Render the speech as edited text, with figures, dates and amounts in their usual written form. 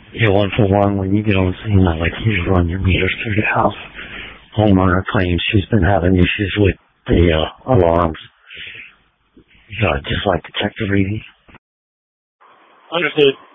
Yeah, one for one, when you get on scene, I like you to run your meters through the house. Homeowner claims she's been having issues with the alarms. Just like to check the reading. Understood.